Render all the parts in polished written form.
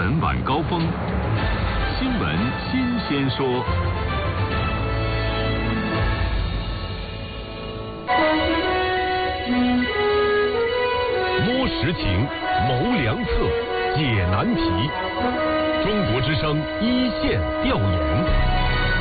闻晚高峰，新闻新鲜说。摸实情，谋良策，解难题。中国之声一线调研。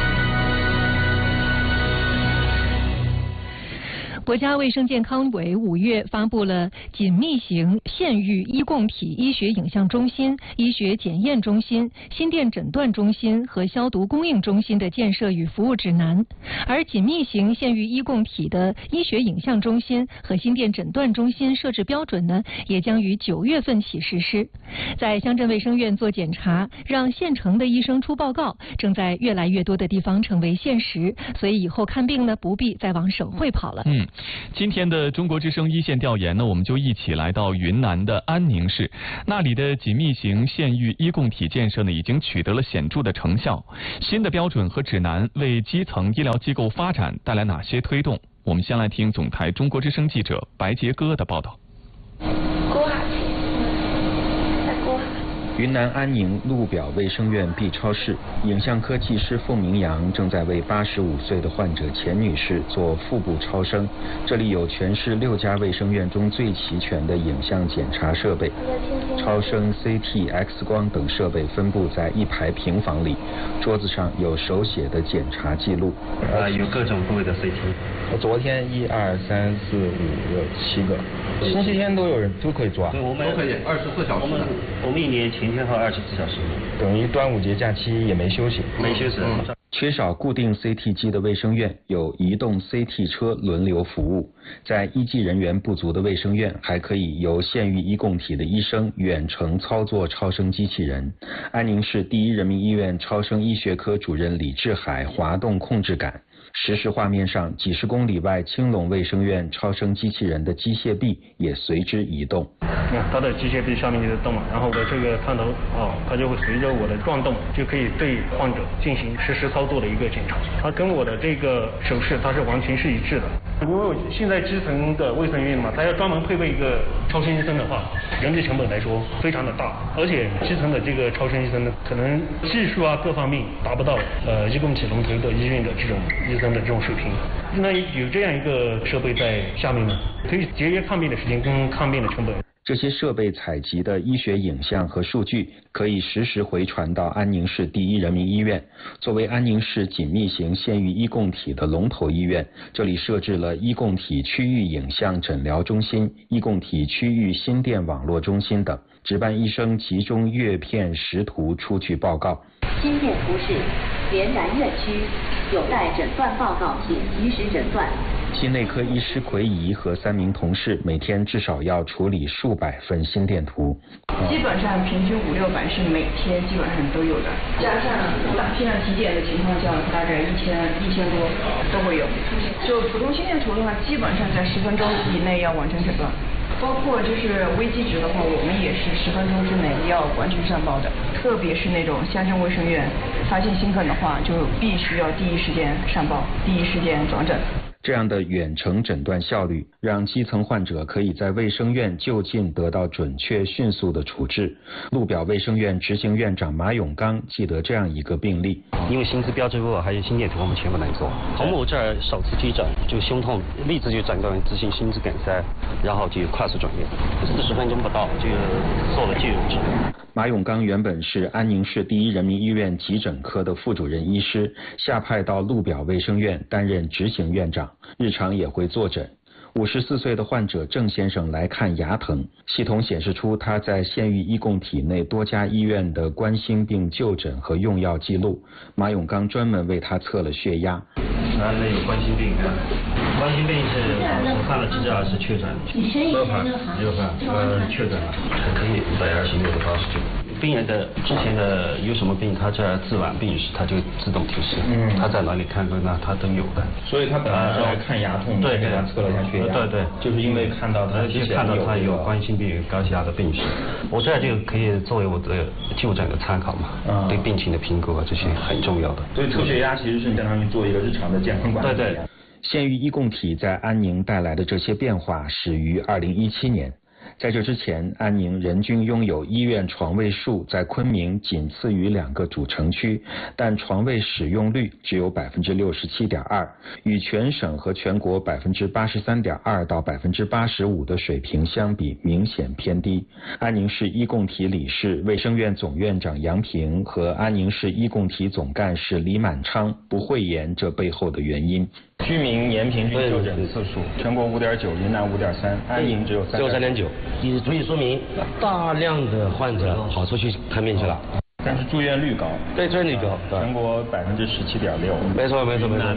国家卫生健康委5月发布了紧密型县域医共体医学影像中心、医学检验中心、心电诊断中心和消毒供应中心的建设与服务指南。而紧密型县域医共体的医学影像中心和心电诊断中心设置标准呢，也将于9月份起实施。在乡镇卫生院做检查，让县城的医生出报告，正在越来越多的地方成为现实。所以以后看病呢，不必再往省会跑了。 今天的中国之声一线调研呢，我们就一起来到云南的安宁市，那里的紧密型县域医共体建设呢，已经取得了显著的成效。新的标准和指南为基层医疗机构发展带来哪些推动？我们先来听总台中国之声记者白杰哥的报道。 云南安宁路表卫生院 B 超室，影像科技师凤明阳正在为85岁的患者钱女士做腹部超声。这里有全市6家卫生院中最齐全的影像检查设备，超声、CT、X 光等设备分布在一排平房里，桌子上有手写的检查记录。 有各种部位的 CT。 昨天1、2、3、4、5、6、7个，星期天都有人都可以抓。 对，我们都可以24小时。我们1年前天和24小时。 等于端午节假期也没休息。 没休息。 缺少固定 CT 机的卫生院有移动 CT 车轮流服务，在医技人员不足的卫生院还可以由县域医共体的医生远程操作超声机器人。安宁市第一人民医院超声医学科主任李志海滑动控制杆。实时画面上，几十公里外青龙卫生院超声机器人的机械臂也随之移动。 它的机械臂上面就在动嘛，然后我的这个探头它就会随着我的转动，就可以对患者进行实时操作的一个检查。它跟我的这个手势它是完全是一致的。因为现在基层的卫生院嘛，它要专门配备一个超声医生的话，人力成本来说非常的大，而且基层的这个超声医生呢，可能技术各方面达不到医共体龙头的医院的这种医生的这种水平。那有这样一个设备在下面呢，可以节约看病的时间跟看病的成本。 这些设备采集的医学影像和数据可以实时回传到安宁市第一人民医院。作为安宁市紧密型县域医共体的龙头医院，这里设置了医共体区域影像诊疗中心、医共体区域心电网络中心等，值班医生集中阅片识图出具报告。 心电图示连南院区，有待诊断报告，请及时诊断。 心内科医师奎仪和3名同事每天至少要处理数百份心电图。 基本上平均5、600是每天基本上都有的，加上大批量体检的情况下，大概1000多都会有。就普通心电图的话，基本上在10分钟以内要完成诊断。包括就是危机值的话，我们也是10分钟之内要完成上报的。特别是那种乡镇卫生院发现心梗的话，就必须要第一时间上报，第一时间转诊。 这样的远程诊断效率，让基层患者可以在卫生院就近得到准确迅速的处置。路表卫生院执行院长马永刚记得这样一个病例， 因为心资标志物还有心电图我们全部能做。从我这儿首次急诊就胸痛，立即就诊断为急性心肌梗塞，然后就快速转院，40分钟不到就做了介入治疗。 马永刚原本是安宁市第一人民医院急诊科的副主任医师，下派到路表卫生院担任执行院长，日常也会坐诊。54岁的患者郑先生来看牙疼，系统显示出他在县域医共体内多家医院的冠心病就诊和用药记录。马永刚专门为他测了血压。 男的有冠心病，冠心病是我看了资料是确诊，6盘确诊了，可以126的89。病人的之前的有什么病，他这儿自然病史，他就自动提示，他在哪里看过，那他都有的。 所以他本来是来看牙痛的，给他测了一下血压， 对， 就是因为看到他有冠心病、高血压的病史，我这就可以作为我的就诊的参考嘛，对病情的评估这些很重要的。 所以测血压其实是相当于做一个日常的健康管理。 对。 县域医共体在安宁带来的这些变化始于2017年。 在这之前，安宁人均拥有医院床位数在昆明仅次于2个主城区，但床位使用率只有67.2%，与全省和全国83.2%到85%的水平相比，明显偏低。安宁市医共体理事、卫生院总院长杨平和安宁市医共体总干事李满昌不讳言这背后的原因。 居民年平均就诊次数，全国5.9，云南5.3，安宁只有 3.9，足以说明大量的患者跑出去看病去了。 但是住院率高， 对，住院率高， 全国17.6%， 没错， 云南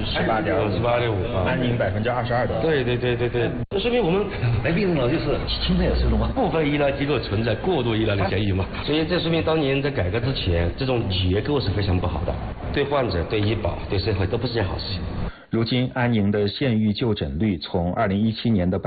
18.5%，安宁22%多。 对，这说明我们来病人了就是轻症有收入嘛，部分医疗机构存在过度医疗的嫌疑嘛，所以这说明当年在改革之前，这种结构是非常不好的，对患者、对医保、对社会都不是件好事情。 如今，安宁的县域就诊率从2017年的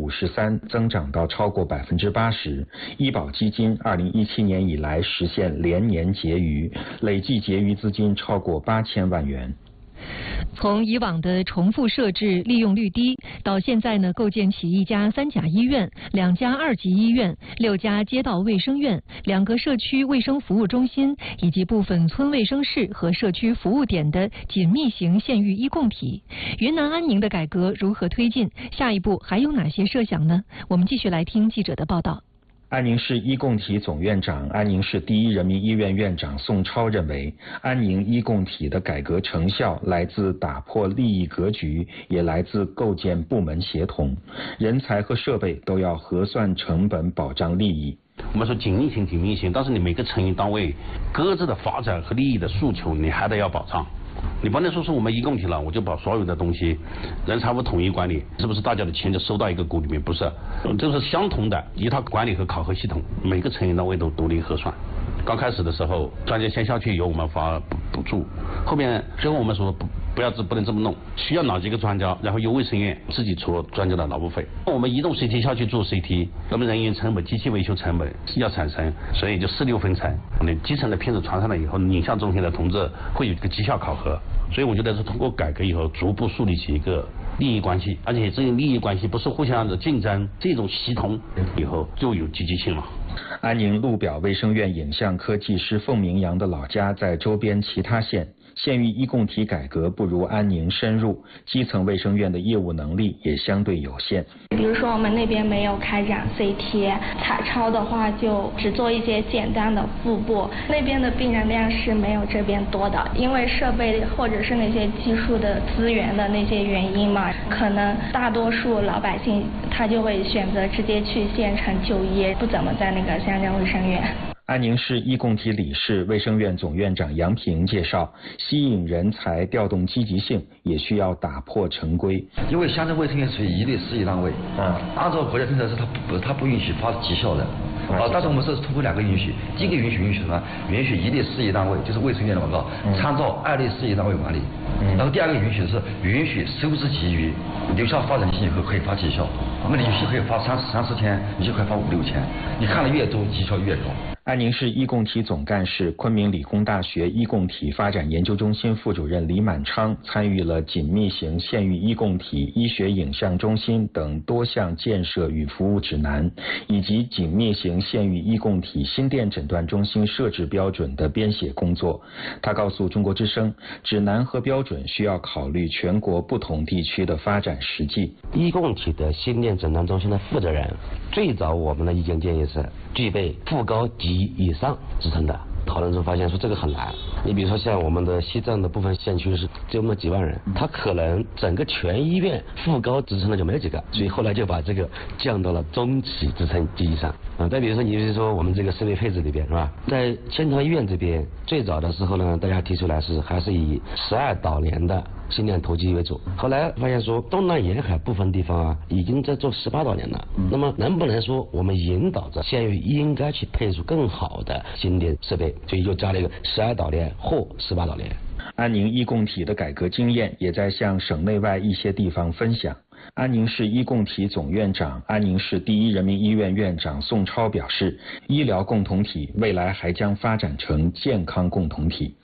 53%增长到超过80%。医保基金2017年以来实现连年结余，累计结余资金超过8000万元。 从以往的重复设置、利用率低，到现在呢，构建起1家3甲医院、2家2级医院、6家街道卫生院、2个社区卫生服务中心，以及部分村卫生室和社区服务点的紧密型县域医共体。云南安宁的改革如何推进？下一步还有哪些设想呢？我们继续来听记者的报道。 安宁市医共体总院长、安宁市第一人民医院院长宋超认为，安宁医共体的改革成效来自打破利益格局，也来自构建部门协同，人才和设备都要核算成本，保障利益。 我们说紧密型，但是你每个成员单位各自的发展和利益的诉求，你还得要保障。你不能说是我们医共体了，我就把所有的东西人财物统一管理，是不是大家的钱就收到一个股里面？不是，这是相同的一套管理和考核系统，每个成员单位都独立核算。刚开始的时候，专家先下去由我们发补助，后面最后我们说不能这么弄，需要哪几个专家，然后由卫生院自己出专家的劳务费。我们移动 CT 下去做 CT， 那么人员成本、机器维修成本要产生，所以就4-6分成。你基层的片子传上来以后，影像中心的同志会有一个绩效考核。所以我觉得是通过改革以后，逐步树立起一个利益关系，而且这种利益关系不是互相的竞争，这种系统以后就有积极性了。 安宁路表卫生院影像科技师凤明阳的老家在周边其他县，县域医共体改革不如安宁深入，基层卫生院的业务能力也相对有限。 比如说我们那边没有开展 CT， 彩超的话就只做一些简单的腹部，那边的病人量是没有这边多的，因为设备或者是那些技术的资源的那些原因嘛，可能大多数老百姓他就会选择直接去县城就医，不怎么在那个乡镇卫生院。 安宁市医共体理事、卫生院总院长杨平介绍，吸引人才、调动积极性，也需要打破陈规。 因为乡镇卫生院属于一类事业单位，按照国家政策是它不允许发绩效的。但是我们是通过2个允许，第一个允许什么？允许一类事业单位，就是卫生院的广告，参照2类事业单位管理。然后第2个允许是允许收支结余，留下发展性以后可以发绩效。我们有些可以发3-4天，有些可以发5-6天，你看的越多，绩效越高。 安宁市医共体总干事、昆明理工大学医共体发展研究中心副主任李满昌参与了紧密型县域医共体医学影像中心等多项建设与服务指南，以及紧密型县域医共体心电诊断中心设置标准的编写工作。他告诉中国之声，指南和标准需要考虑全国不同地区的发展实际。 医共体的心电诊断中心的负责人，最早我们的意见建议是具备副高级以上职称的。讨论中发现说这个很难，你比如说像我们的西藏的部分县区是只有那么几万人，他可能整个全医院副高职称的就没有几个，所以后来就把这个降到了中级职称及以上。再比如说你比如说我们这个设备配置里边是吧，在千条医院这边最早的时候呢，大家提出来还是以12导联的心电图机为主，后来发现说东南沿海部分地方已经在做18导联了，那么能不能说我们引导着县域应该去配出更好的心电设备，所以就加了一个12导联或18导联。 安宁医共体的改革经验也在向省内外一些地方分享。安宁市医共体总院长、安宁市第一人民医院院长宋超表示，医疗共同体未来还将发展成健康共同体。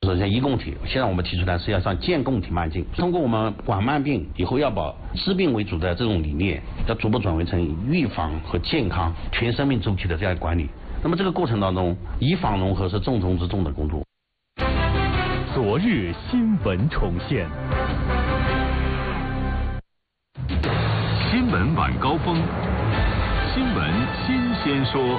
首先，医共体现在我们提出来是要向健共体迈进，通过我们管慢病以后要把治病为主的这种理念，要逐步转为成预防和健康全生命周期的这样管理。那么这个过程当中，医防融合是重中之重的工作。 昨日新闻重现，新闻晚高峰，新闻新鲜说。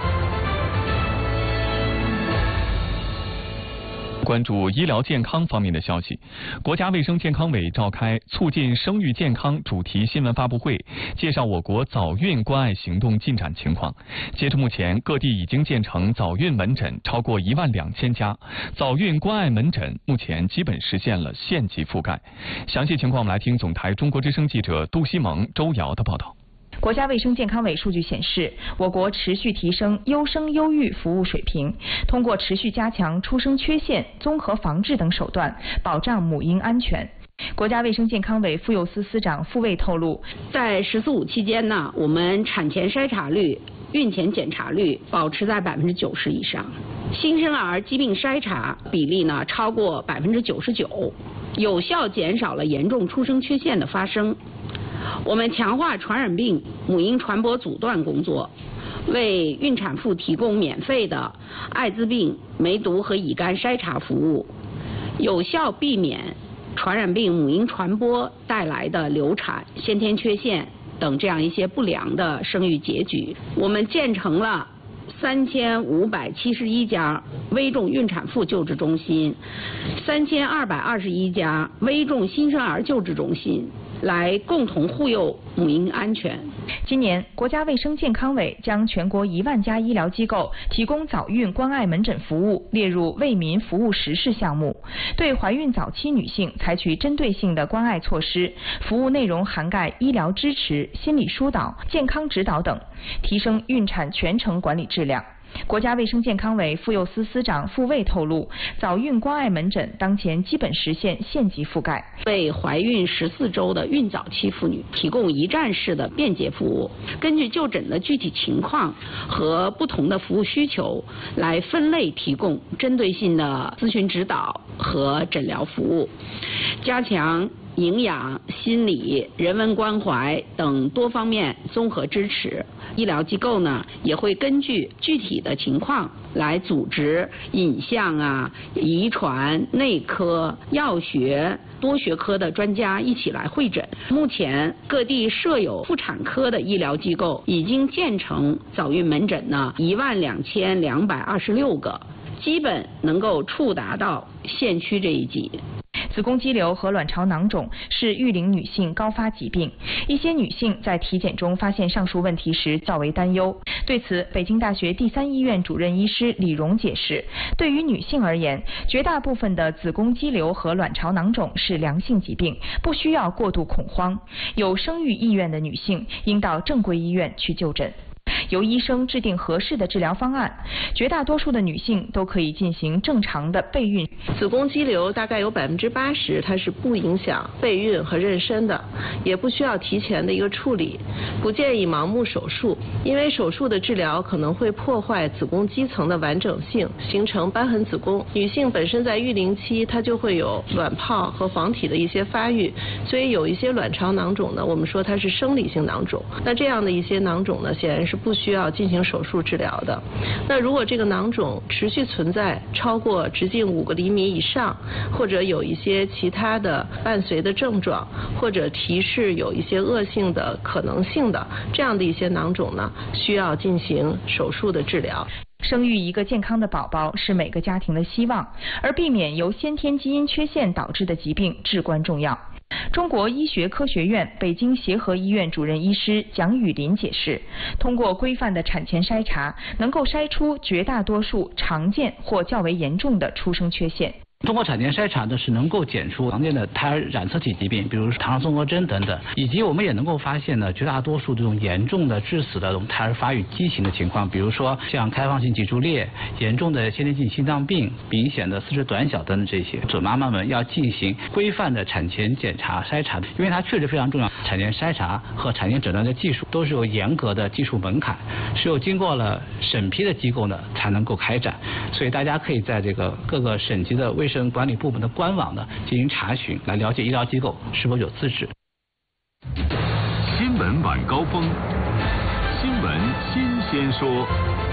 关注医疗健康方面的消息，国家卫生健康委召开促进生育健康主题新闻发布会，介绍我国早孕关爱行动进展情况。截至目前，各地已经建成早孕门诊超过12000家，早孕关爱门诊目前基本实现了县级覆盖。详细情况我们来听总台中国之声记者杜西蒙、周瑶的报道。 国家卫生健康委数据显示，我国持续提升优生优育服务水平，通过持续加强出生缺陷综合防治等手段，保障母婴安全。国家卫生健康委妇幼司司长傅卫透露， 在“十四五”期间呢，我们产前筛查率、孕前检查率保持在90%以上，新生儿疾病筛查比例呢超过99%，有效减少了严重出生缺陷的发生。我们强化传染病母婴传播阻断工作，为孕产妇提供免费的艾滋病、梅毒和乙肝筛查服务，有效避免传染病母婴传播带来的流产、先天缺陷等这样一些不良的生育结局。我们建成了3571家危重孕产妇救治中心，3221家危重新生儿救治中心，来共同护佑母婴安全。 今年，国家卫生健康委将全国1万家医疗机构提供早孕关爱门诊服务列入为民服务实事项目，对怀孕早期女性采取针对性的关爱措施，服务内容涵盖医疗支持、心理疏导、健康指导等，提升孕产全程管理质量。国家卫生健康委妇幼司司长傅卫透露，早孕关爱门诊当前基本实现县级覆盖， 为怀孕14周的孕早期妇女提供一站式的便捷服务，根据就诊的具体情况和不同的服务需求来分类提供针对性的咨询指导和诊疗服务，加强营养、心理、人文关怀等多方面综合支持。医疗机构呢也会根据具体的情况来组织影像、遗传、内科、药学多学科的专家一起来会诊。目前各地设有妇产科的医疗机构已经建成早孕门诊呢12226个，基本能够触达到县区这一级。 子宫肌瘤和卵巢囊肿是育龄女性高发疾病，一些女性在体检中发现上述问题时较为担忧。对此，北京大学第3医院主任医师李荣解释，对于女性而言，绝大部分的子宫肌瘤和卵巢囊肿是良性疾病，不需要过度恐慌。有生育意愿的女性应到正规医院去就诊。由医生制定合适的治疗方案，绝大多数的女性都可以进行正常的备孕。 子宫肌瘤大概有80%它是不影响备孕和妊娠的，也不需要提前的一个处理，不建议盲目手术，因为手术的治疗可能会破坏子宫肌层的完整性，形成瘢痕子宫。女性本身在育龄期她就会有卵泡和黄体的一些发育，所以有一些卵巢囊肿呢，我们说它是生理性囊肿。那这样的一些囊肿呢，显然是不需要进行手术治疗的。那如果这个囊肿持续存在超过直径5个厘米以上，或者有一些其他的伴随的症状，或者提示有一些恶性的可能性的这样的一些囊肿呢，需要进行手术的治疗。 生育一个健康的宝宝是每个家庭的希望，而避免由先天基因缺陷导致的疾病至关重要。中国医学科学院北京协和医院主任医师蒋雨林解释，通过规范的产前筛查，能够筛出绝大多数常见或较为严重的出生缺陷。 通过产前筛查呢，是能够检出常见的胎儿染色体疾病，比如糖尿综合征等等，以及我们也能够发现呢，绝大多数这种严重的致死的这种胎儿发育畸形的情况，比如说像开放性脊柱裂、严重的先天性心脏病、明显的四肢短小等等这些，准妈妈们要进行规范的产前检查筛查，因为它确实非常重要。产前筛查和产前诊断的技术都是有严格的技术门槛，是有经过了审批的机构呢才能够开展，所以大家可以在这个各个省级的卫卫生管理部门的官网呢进行查询，来了解医疗机构是否有资质。 新闻晚高峰，新闻新鲜说。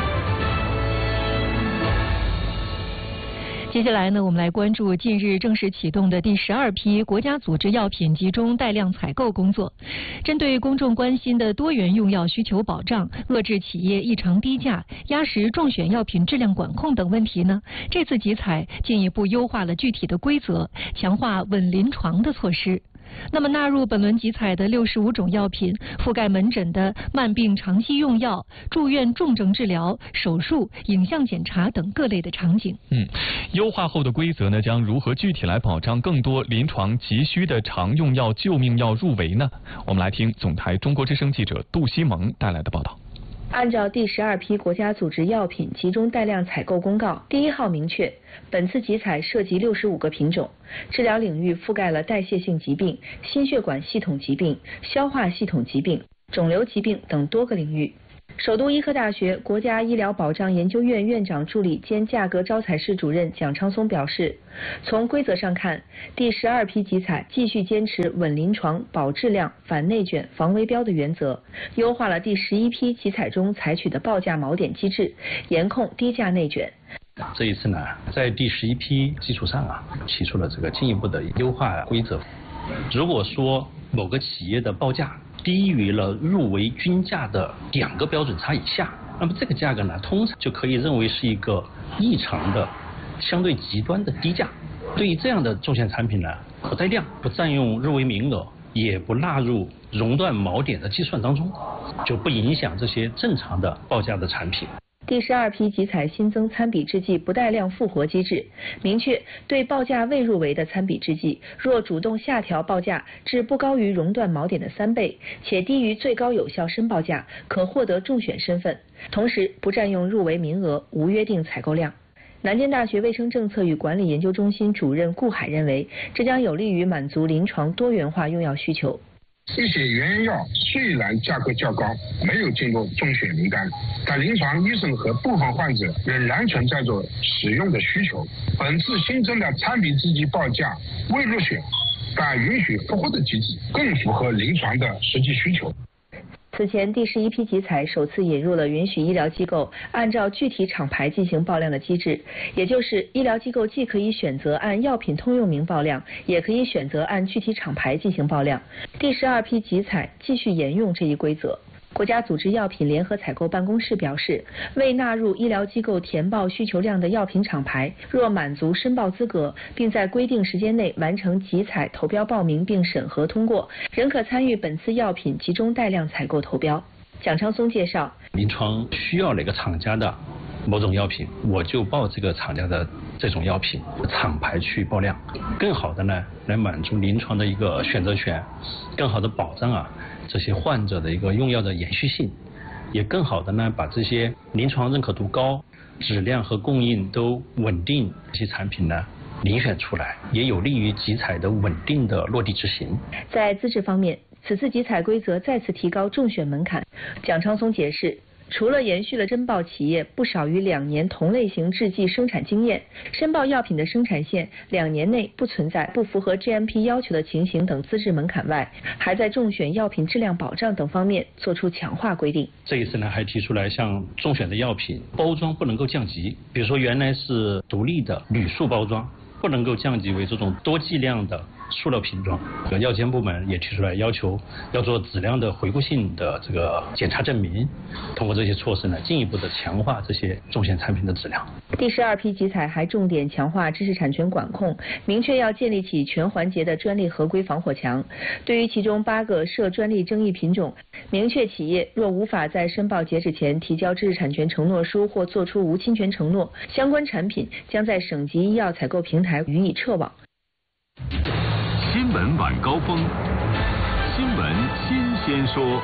接下来呢，我们来关注近日正式启动的第12批国家组织药品集中带量采购工作。针对公众关心的多元用药需求保障、遏制企业异常低价、压实中选药品质量管控等问题呢，这次集采进一步优化了具体的规则，强化稳临床的措施。那么纳入本轮集采的65种药品，覆盖门诊的慢病长期用药、住院重症治疗、手术、影像检查等各类的场景。 优化后的规则呢，将如何具体来保障更多临床急需的常用药、救命药入围呢？我们来听总台中国之声记者杜西蒙带来的报道。 按照第12批国家组织药品集中带量采购公告第1号明确，本次集采涉及65个品种，治疗领域覆盖了代谢性疾病、心血管系统疾病、消化系统疾病、肿瘤疾病等多个领域。首都医科大学国家医疗保障研究院院长助理兼价格招采室主任蒋昌松表示，从规则上看，第12批集采继续坚持稳临床、保质量、反内卷、防围标的原则，优化了第11批集采中采取的报价锚点机制，严控低价内卷。 这一次呢，在第11批基础上提出了这个进一步的优化规则。如果说某个企业的报价低于了入围均价的2个标准差以下，那么这个价格呢，通常就可以认为是一个异常的、相对极端的低价。对于这样的重险产品呢，不带量、不占用入围名额，也不纳入熔断锚点的计算当中，就不影响这些正常的报价的产品。 第12批集采新增参比制剂不带量复活机制，明确对报价未入围的参比制剂，若主动下调报价至不高于熔断锚点的3倍，且低于最高有效申报价，可获得中选身份。同时不占用入围名额，无约定采购量。南京大学卫生政策与管理研究中心主任顾海认为，这将有利于满足临床多元化用药需求。 一些原药虽然价格较高，没有进入中选名单，但临床医生和部分患者仍然存在着使用的需求。本次新增的参比制剂报价未入选，但允许复活的机制更符合临床的实际需求。 此前第11批集采首次引入了允许医疗机构按照具体厂牌进行报量的机制，也就是医疗机构既可以选择按药品通用名报量，也可以选择按具体厂牌进行报量。第12批集采继续沿用这一规则。国家组织药品联合采购办公室表示，未纳入医疗机构填报需求量的药品厂牌，若满足申报资格，并在规定时间内完成集采投标报名并审核通过，仍可参与本次药品集中带量采购投标。蒋昌松介绍， 临床需要哪个厂家的某种药品，我就报这个厂家的这种药品，厂牌去报量，更好的呢来满足临床的一个选择权，更好的保障这些患者的一个用药的延续性，也更好的呢把这些临床认可度高、质量和供应都稳定这些产品呢遴选出来，也有利于集采的稳定的落地执行。 在资质方面，此次集采规则再次提高中选门槛。蒋昌松解释，除了延续了申报企业不少于2年同类型制剂生产经验，申报药品的生产线2年内不存在不符合 GMP 要求的情形等资质门槛外，还在中选药品质量保障等方面做出强化规定。 这一次呢，还提出来像中选的药品包装不能够降级，比如说原来是独立的铝塑包装，不能够降级为这种多剂量的塑料瓶装。药监部门也提出来要求要做质量的回顾性的这个检查证明，通过这些措施呢，进一步的强化这些中选产品的质量。 第12批集采还重点强化知识产权管控，明确要建立起全环节的专利合规防火墙。对于其中8个涉专利争议品种，明确企业若无法在申报截止前提交知识产权承诺书或作出无侵权承诺，相关产品将在省级医药采购平台予以撤网。 新闻晚高峰，新闻新鲜说。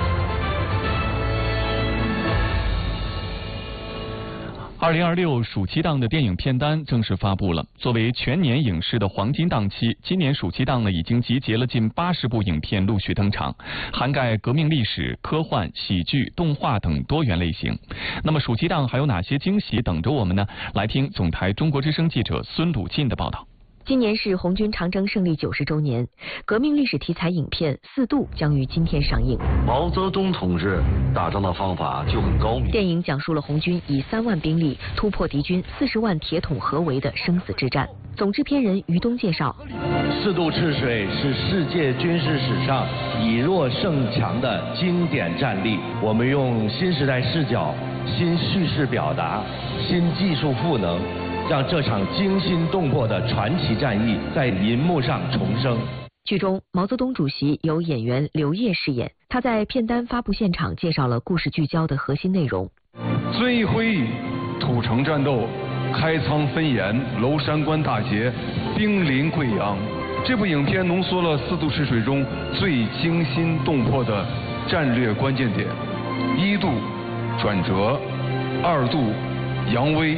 2026暑期档的电影片单正式发布了。作为全年影视的黄金档期，今年暑期档呢已经集结了近80部影片陆续登场，涵盖革命历史、科幻、喜剧、动画等多元类型。那么暑期档还有哪些惊喜等着我们呢？来听总台中国之声记者孙鲁进的报道。 今年是红军长征胜利90周年，革命历史题材影片《4度》将于今天上映。 毛泽东同志打仗的方法就很高明。 电影讲述了红军以3万兵力突破敌军40万铁桶合围的生死之战。总制片人于东介绍 ，4渡赤水是世界军事史上以弱胜强的经典战例。我们用新时代视角、新叙事表达、新技术赋能，让这场惊心动魄的传奇战役在银幕上重生。 剧中，毛泽东主席由演员刘烨饰演。他在片单发布现场介绍了故事聚焦的核心内容： 遵义会议、土城战斗、开仓分盐、娄山关大捷、兵临贵阳。这部影片浓缩了4渡赤水中最惊心动魄的战略关键点：1渡转折，2渡扬威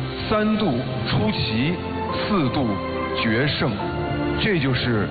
，3渡出奇，4渡决胜。这就是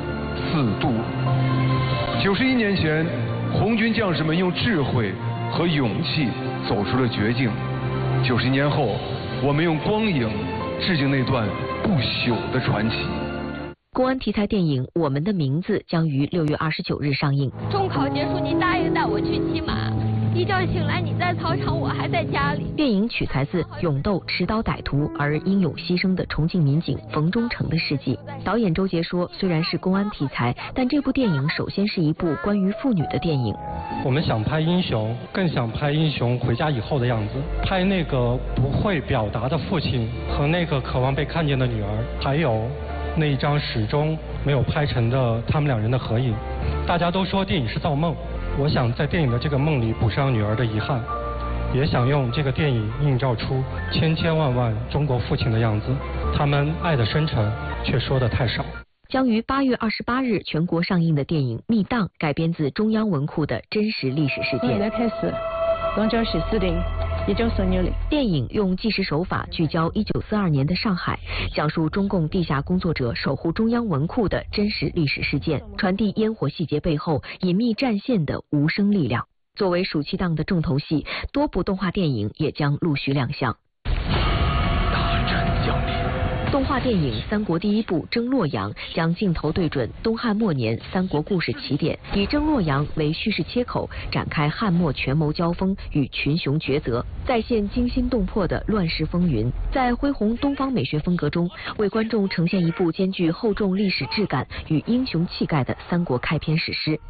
4渡。91年前，红军将士们用智慧和勇气走出了绝境。90年后，我们用光影致敬那段不朽的传奇。 公安题材电影《我们的名字》将于6月29日上映。 中考结束，你答应带我去骑马，一觉醒来你在操场，我还在家里。 电影取材自勇斗持刀歹徒而英勇牺牲的重庆民警冯忠诚的事迹。导演周杰说，虽然是公安题材，但这部电影首先是一部关于妇女的电影。 我们想拍英雄，更想拍英雄回家以后的样子，拍那个不会表达的父亲和那个渴望被看见的女儿，还有那一张始终没有拍成的他们2人的合影。大家都说电影是造梦，我想在电影的这个梦里补上女儿的遗憾，也想用这个电影映照出千千万万中国父亲的样子，他们爱的深沉，却说的太少。 将于8月28日全国上映的电影《密档》改编自中央文库的真实历史事件。 现在开始龙州市司令1946年。 电影用纪实手法聚焦1942年的上海，讲述中共地下工作者守护中央文库的真实历史事件，传递烟火细节背后隐秘战线的无声力量。作为暑期档的重头戏，多部动画电影也将陆续亮相。 大战降临。 动画电影《三国》第1部《征洛阳》将镜头对准东汉末年三国故事起点，以征洛阳为叙事切口，展开汉末权谋交锋与群雄抉择，再现惊心动魄的乱世风云。在恢宏东方美学风格中，为观众呈现一部兼具厚重历史质感与英雄气概的三国开篇史诗。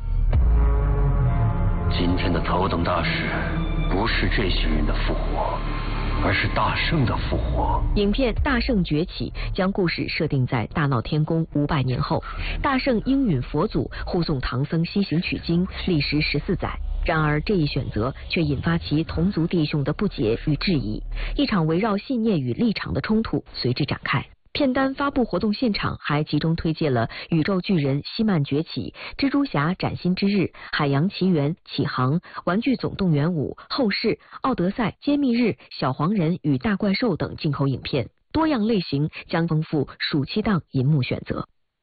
今天的头等大事，不是这些人的复活，而是大圣的复活。 影片《大圣崛起》将故事设定在大闹天宫500年后，大圣应允佛祖护送唐僧西行取经，历时14载。然而这一选择却引发其同族弟兄的不解与质疑，一场围绕信念与立场的冲突随之展开。片单发布活动现场还集中推介了《宇宙巨人希曼崛起》、《蜘蛛侠崭新之日》、《海洋奇缘》、《启航》、《玩具总动员5》、《后世》、《奥德赛》、《揭秘日》、《小黄人与大怪兽》等进口影片，多样类型将丰富暑期档银幕选择。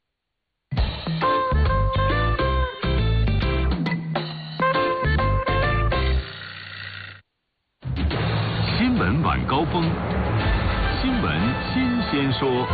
新闻晚高峰，新闻新鲜说。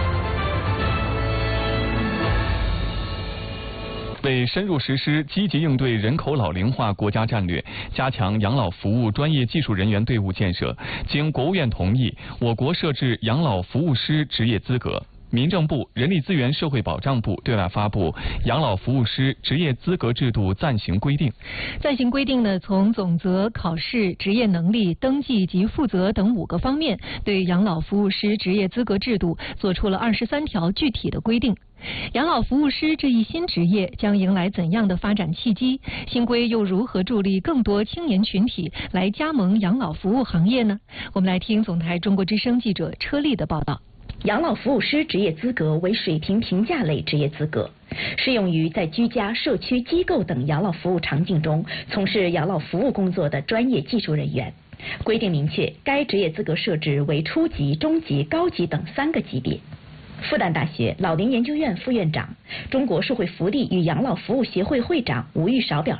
为深入实施积极应对人口老龄化国家战略，加强养老服务专业技术人员队伍建设，经国务院同意，我国设置养老服务师职业资格。民政部、人力资源社会保障部对外发布《养老服务师职业资格制度暂行规定》。 暂行规定呢，从总则、考试、职业能力、登记及负责等5个方面，对养老服务师职业资格制度做出了23条具体的规定。养老服务师这一新职业将迎来怎样的发展契机？新规又如何助力更多青年群体来加盟养老服务行业呢？我们来听总台中国之声记者车丽的报道。 养老服务师职业资格为水平评价类职业资格，适用于在居家、社区、机构等养老服务场景中从事养老服务工作的专业技术人员。规定明确，该职业资格设置为初级、中级、高级等3个级别。复旦大学老龄研究院副院长、中国社会福利与养老服务协会会长吴玉韶表示，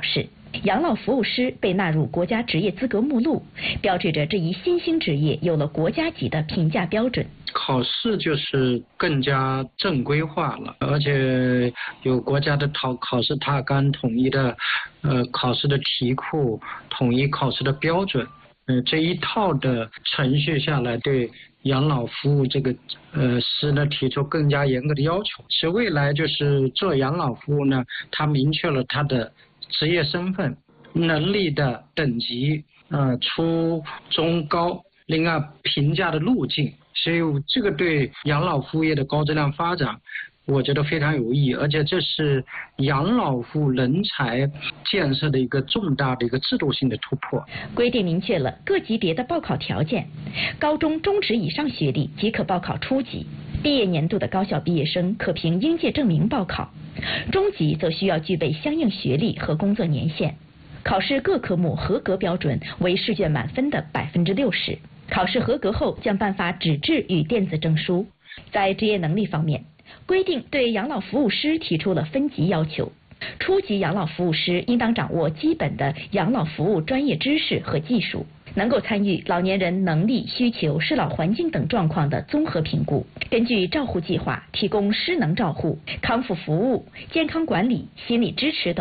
养老服务师被纳入国家职业资格目录，标志着这一新兴职业有了国家级的评价标准。 考试就是更加正规化了，而且有国家的考试踏纲，统一的考试的题库，统一考试的标准。这一套的程序下来，对养老服务这个师呢提出更加严格的要求。其未来就是做养老服务呢，它明确了它的职业身份、能力的等级，初中高，另外评价的路径。所以这个对养老服务业的高质量发展，我觉得非常有意义，而且这是养老服务人才建设的一个重大的一个制度性的突破。 规定明确了各级别的报考条件，高中、中职以上学历即可报考初级，毕业年度的高校毕业生可凭应届证明报考，中级则需要具备相应学历和工作年限。考试各科目合格标准为试卷满分的60%。考试合格后将颁发纸质与电子证书。在职业能力方面，规定对养老服务师提出了分级要求。初级养老服务师应当掌握基本的养老服务专业知识和技术，能够参与老年人能力、需求、适老环境等状况的综合评估，根据照护计划提供失能照护、康复服务、健康管理、心理支持等